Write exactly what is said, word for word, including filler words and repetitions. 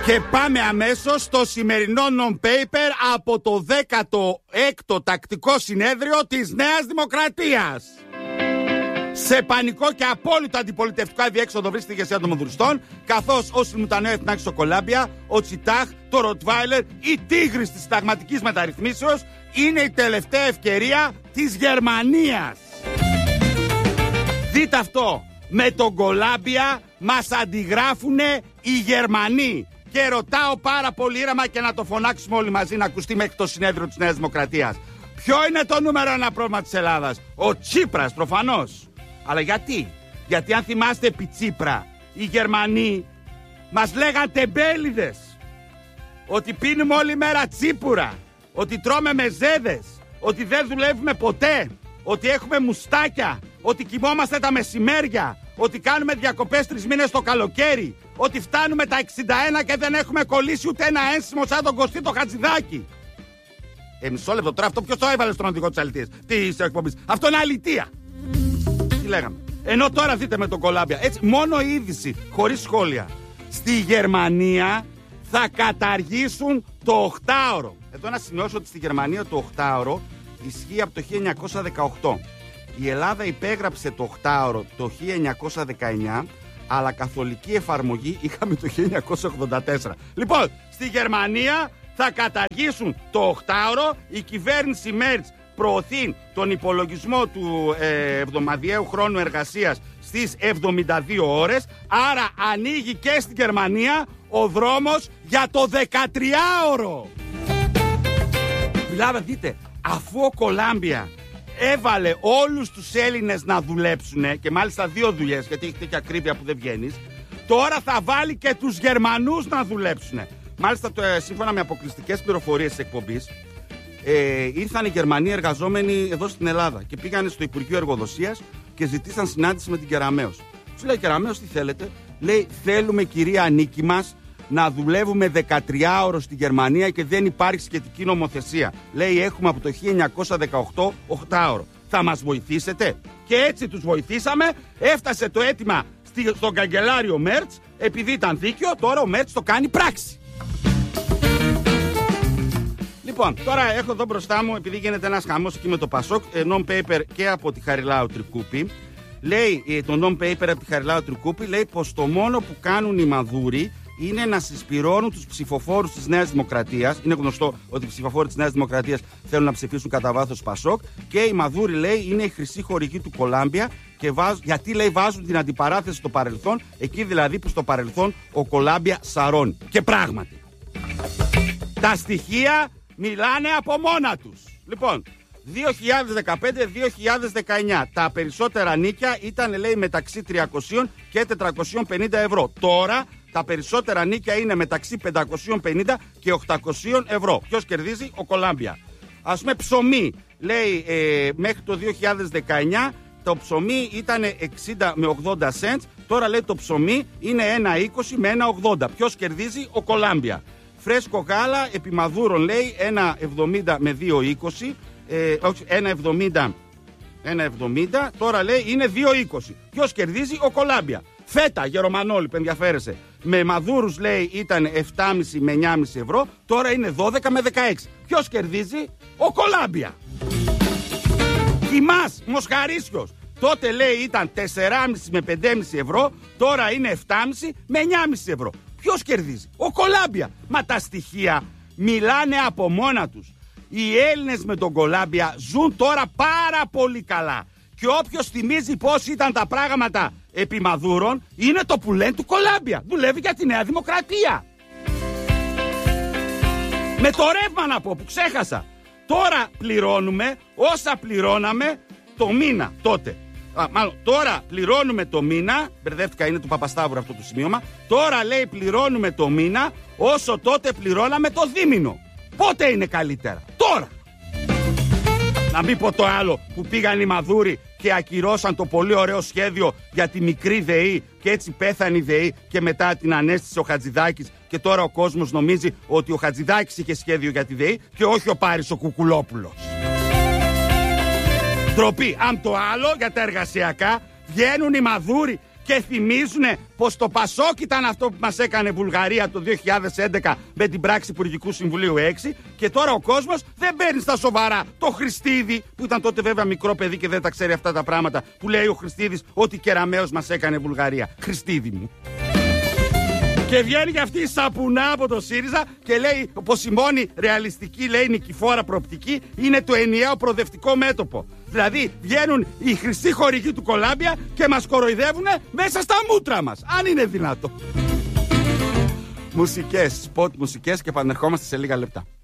Και πάμε αμέσως στο σημερινό non-paper από το δέκατο έκτο τακτικό συνέδριο της Νέας Δημοκρατίας. Σε πανικό και απόλυτο αντιπολιτευτικό αδιέξοδο βρίσκεται η ηγεσία των Μοδουριστών, καθώς ο Σιλμουτανέο Εθνάκης στο Κολάμπια, ο Τσιτάχ, το Ροτβάιλερ, η τίγρης της συνταγματικής μεταρρυθμίσεως είναι η τελευταία ευκαιρία της Γερμανίας. Δείτε αυτό, με τον Κολάμπια μας αντιγράφουνε οι Γερμανοί. Και ρωτάω πάρα πολύ ήρεμα και να το φωνάξουμε όλοι μαζί να ακουστεί μέχρι το συνέδριο της Νέας Δημοκρατίας. Ποιο είναι το νούμερο ένα πρόβλημα της Ελλάδας? Ο Τσίπρας προφανώς. Αλλά γιατί? Γιατί αν θυμάστε επί Τσίπρα, οι Γερμανοί μας λέγαν τεμπέληδες. Ότι πίνουμε όλη μέρα τσίπουρα. Ότι τρώμε μεζέδες. Ότι δεν δουλεύουμε ποτέ. Ότι έχουμε μουστάκια. Ότι κοιμόμαστε τα μεσημέρια. Ότι κάνουμε διακοπές τρεις μήνες το καλοκαίρι. Ότι φτάνουμε τα εξήντα ένα και δεν έχουμε κολλήσει ούτε ένα ένσημο σαν τον Κωστή το Χατζηδάκη. Ε, μισό λεπτό τώρα, αυτό ποιος το έβαλε στον οδηγό της αλητείας, της εκπομπής? Αυτό είναι αλητεία. Τι λέγαμε? Ενώ τώρα δείτε με τον Κολάμπια, έτσι, μόνο η είδηση, χωρίς σχόλια. Στη Γερμανία θα καταργήσουν το οχτάωρο. Εδώ να σημειώσω ότι στη Γερμανία το οχτάωρο ισχύει από το χίλια εννιακόσια δεκαοκτώ. Η Ελλάδα υπέγραψε το οχτάωρο το χίλια εννιακόσια δεκαεννιά, αλλά καθολική εφαρμογή είχαμε το χίλια εννιακόσια ογδόντα τέσσερα. Λοιπόν, στη Γερμανία θα καταργήσουν το οχτάωρο. Η κυβέρνηση Μέρτς προωθεί τον υπολογισμό του ε, εβδομαδιαίου χρόνου εργασίας στις εβδομήντα δύο ώρες. Άρα ανοίγει και στη Γερμανία ο δρόμος για το δεκατριάωρο. Μιλάμε, δείτε, αφού ο Κολάμπια έβαλε όλους τους Έλληνες να δουλέψουνε, και μάλιστα δύο δουλειές, γιατί έχει τέτοια ακρίβεια που δεν βγαίνεις, τώρα θα βάλει και τους Γερμανούς να δουλέψουνε. Μάλιστα, το, σύμφωνα με αποκλειστικές πληροφορίες της εκπομπής, ε, ήρθαν οι Γερμανοί εργαζόμενοι εδώ στην Ελλάδα και πήγανε στο Υπουργείο Εργοδοσίας και ζητήσαν συνάντηση με την Κεραμέως. Του λέει: Κεραμέως, τι θέλετε? Λέει: θέλουμε, κυρία Νίκη μας, να δουλεύουμε δεκατριάωρο στη Γερμανία και δεν υπάρχει σχετική νομοθεσία. Λέει: έχουμε από το χίλια εννιακόσια δεκαοκτώ οχτάωρο. Θα μας βοηθήσετε? Και έτσι τους βοηθήσαμε. Έφτασε το αίτημα στον καγκελάριο Μέρτς. Επειδή ήταν δίκαιο, τώρα ο Μέρτς το κάνει πράξη. Λοιπόν, τώρα έχω εδώ μπροστά μου, επειδή γίνεται ένας χαμός εκεί με το Πασόκ, non-paper και από τη Χαριλάου Τρικούπη. Λέει το non-paper από τη Χαριλάου Τρικούπη, λέει πως το μόνο που κάνουν οι μαδούροι είναι να συσπυρώνουν τους ψηφοφόρους της Νέας Δημοκρατίας. Είναι γνωστό ότι οι ψηφοφόροι της Νέας Δημοκρατίας θέλουν να ψηφίσουν κατά βάθος Πασόκ. Και οι μαδούροι, λέει, είναι η χρυσή χορηγή του Κολάμπια. Και βάζ, γιατί, λέει, βάζουν την αντιπαράθεση στο παρελθόν, εκεί δηλαδή που στο παρελθόν ο Κολάμπια σαρώνει. Και πράγματι, τα στοιχεία μιλάνε από μόνα τους. Λοιπόν, δύο χιλιάδες δεκαπέντε δύο χιλιάδες δεκαεννιά τα περισσότερα νίκια ήταν, λέει, μεταξύ τριακόσια και τετρακόσια πενήντα ευρώ. Τώρα τα περισσότερα νίκια είναι μεταξύ πεντακόσια πενήντα και οκτακόσια ευρώ. Ποιος κερδίζει? Ο Κολάμπια. Ας πούμε, ψωμί, λέει, ε, μέχρι το δύο χιλιάδες δεκαεννιά το ψωμί ήταν εξήντα με ογδόντα cents. Τώρα, λέει, το ψωμί είναι ένα είκοσι με ένα ογδόντα. Ποιος κερδίζει? Ο Κολάμπια. Φρέσκο γάλα επί Μαδούρων, λέει, ένα εβδομήντα με δύο είκοσι. Ε, όχι, ένα εβδομήντα, ένα εβδομήντα. Τώρα, λέει, είναι δύο είκοσι. Ποιος κερδίζει? Ο Κολάμπια. Φέτα, γερομανόλι, που ενδιαφέρεσαι, με Μαδούρους, λέει, ήταν επτά κόμμα πέντε με εννιά κόμμα πέντε ευρώ. Τώρα είναι δώδεκα με δεκαέξι. Ποιος κερδίζει? Ο Κολάμπια. Κοιμάς, Μοσχαρίσιος, τότε, λέει, ήταν τέσσερα κόμμα πέντε με πέντε κόμμα πέντε ευρώ. Τώρα είναι επτά κόμμα πέντε με εννιά κόμμα πέντε ευρώ. Ποιος κερδίζει? Ο Κολάμπια. Μα τα στοιχεία μιλάνε από μόνα τους. Οι Έλληνες με τον Κολάμπια ζουν τώρα πάρα πολύ καλά. Και όποιος θυμίζει πώς ήταν τα πράγματα επί Μαδούρων, είναι το που λένε του Κολάμπια. Δουλεύει για τη Νέα Δημοκρατία. Με το ρεύμα, να πω, που ξέχασα. Τώρα πληρώνουμε όσα πληρώναμε το μήνα τότε. Α, μάλλον, τώρα πληρώνουμε το μήνα. Μπερδεύτηκα, είναι του Παπασταύρου αυτό το σημείωμα. Τώρα, λέει, πληρώνουμε το μήνα όσο τότε πληρώναμε το δίμηνο. Πότε είναι καλύτερα? Τώρα. Να μην πω το άλλο που πήγαν οι Μαδούροι και ακυρώσαν το πολύ ωραίο σχέδιο για τη μικρή ΔΕΗ και έτσι πέθανε η ΔΕΗ και μετά την ανέστησε ο Χατζηδάκης και τώρα ο κόσμος νομίζει ότι ο Χατζηδάκης είχε σχέδιο για τη ΔΕΗ και όχι ο Πάρης ο Κουκουλόπουλος. Ντροπή. Αν το άλλο για τα εργασιακά βγαίνουν οι Μαδούροι και θυμίζουν πως το Πασόκ ήταν αυτό που μας έκανε Βουλγαρία το δύο χιλιάδες έντεκα με την πράξη Υπουργικού Συμβουλίου έξι, και τώρα ο κόσμος δεν παίρνει στα σοβαρά το Χριστίδη, που ήταν τότε βέβαια μικρό παιδί και δεν τα ξέρει αυτά τα πράγματα, που λέει ο Χριστίδης ότι κεραμέως μας έκανε Βουλγαρία. Χριστίδη μου. Και βγαίνει και αυτή η σαπουνά από το ΣΥΡΙΖΑ και λέει πως η μόνη ρεαλιστική, λέει, νικηφόρα προοπτική είναι το ενιαίο προοδευτικό μέτωπο. Δηλαδή βγαίνουν οι χρυσοί χορηγοί του Κολάμπια και μας κοροϊδεύουν μέσα στα μούτρα μας. Αν είναι δυνατό. Μουσικές, σποτ μουσικές, και επανερχόμαστε σε λίγα λεπτά.